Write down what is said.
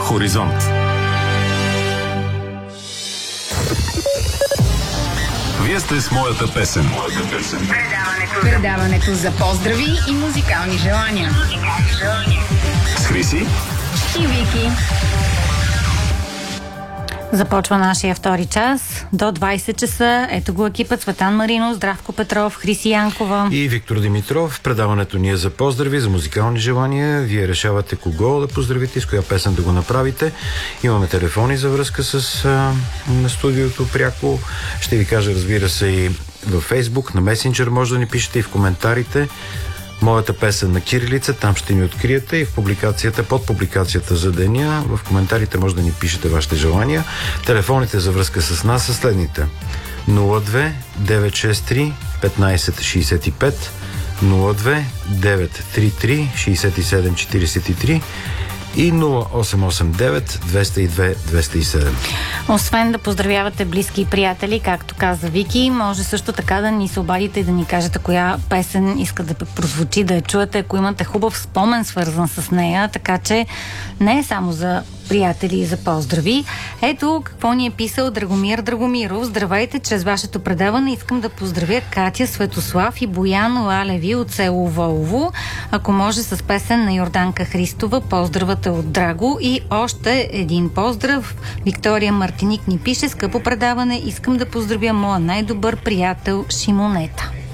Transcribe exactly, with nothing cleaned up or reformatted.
Хоризонт. Вие сте с моята песен. Предаването, предаването за поздрави и музикални желания. С Хриси и Вики. Започва нашия втори час до двайсет часа. Ето го екипът: Цветан Маринов, Здравко Петров, Хриси Янкова и Виктор Димитров. Предаването ни е за поздрави, за музикални желания. Вие решавате кого да поздравите и с коя песен да го направите. Имаме телефони за връзка с а, на студиото пряко. Ще ви кажа, разбира се, и във Фейсбук, на Месенджер може да ни пишете, и в коментарите. Моята песен на кирилица, там ще ни откриете, и в публикацията, под публикацията за деня, в коментарите може да ни пишете вашите желания. Телефоните за връзка с нас са следните: нула две деветстотин шестдесет и три петнайсет шейсет и пет, нула две деветстотин тридесет и три шейсет и седем четирийсет и три и нула осем осем девет двеста и две двеста и седем. Освен да поздравявате близки и приятели, както каза Вики, може също така да ни се обадите и да ни кажете коя песен иска да прозвучи, да я чуете, ако имате хубав спомен свързан с нея, така че не е само за приятели и за поздрави. Ето какво ни е писал Драгомир Драгомиров. Здравейте, чрез вашето предаване искам да поздравя Катя, Светослав и Боян Лалеви от село Волово. Ако може с песен на Йорданка Христова. Поздравът е от Драго. И още един поздрав. Виктория Мартиник ни пише: скъпо предаване, искам да поздравя моя най-добър приятел Шимонета.